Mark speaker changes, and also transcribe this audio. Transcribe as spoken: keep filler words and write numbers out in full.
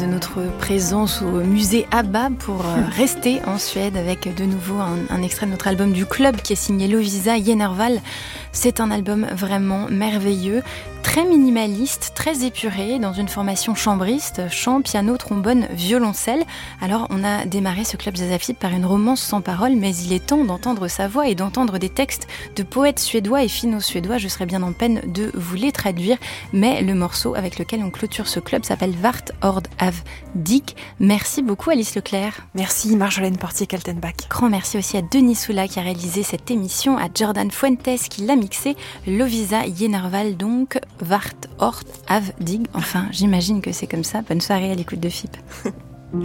Speaker 1: De notre présence au musée ABBA pour rester en Suède avec de nouveau un, un extrait de notre album du club qui est signé Lovisa Jennervall. C'est un album vraiment merveilleux, très minimaliste, très épuré, dans une formation chambriste, chant, piano, trombone, violoncelle. Alors on a démarré ce club Zazafip par une romance sans parole, mais il est temps d'entendre sa voix et d'entendre des textes de poètes suédois et finno-suédois. Je serais bien en peine de vous les traduire, mais le morceau avec lequel on clôture ce club s'appelle Vart Ord av Dig. Merci beaucoup Alice Leclerc.
Speaker 2: Merci Marjolaine Portier-Kaltenbach.
Speaker 1: Grand merci aussi à Denis Soula qui a réalisé cette émission, à Jordan Fuentes qui l'a mixé, Lovisa Jennervall donc, Vart Ord av Dig. Enfin, j'imagine que c'est comme ça. Bonne soirée à l'écoute de F I P.